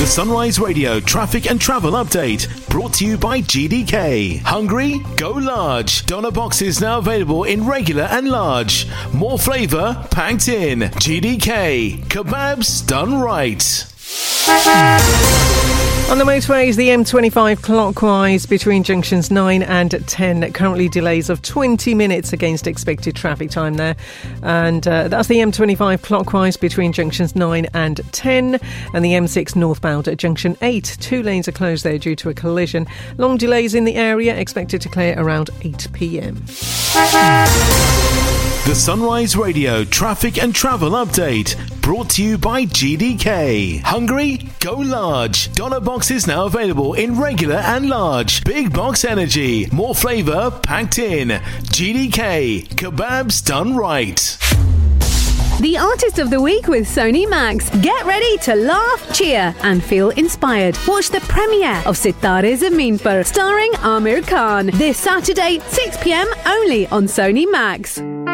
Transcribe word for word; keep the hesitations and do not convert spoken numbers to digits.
The Sunrise Radio traffic and travel update brought to you by G D K. Hungry? Go large. Doner boxes now available in regular and large. More flavour packed in. G D K. Kebabs done right. On the motorways, the M twenty-five clockwise between junctions nine and ten. Currently delays of twenty minutes against expected traffic time there. And uh, that's the M twenty-five clockwise between junctions nine and ten. And the M six northbound at junction eight. Two lanes are closed there due to a collision. Long delays in the area, expected to clear around eight p.m. The Sunrise Radio traffic and travel update brought to you by G D K. Hungry? Go large. Doner boxes now available in regular and large. Big box energy. More flavour packed in. G D K. Kebabs done right. The Artist of the Week with Sony Max. Get ready to laugh, cheer and feel inspired. Watch the premiere of Sitare Zameen Par starring Amir Khan this Saturday six p.m. only on Sony Max.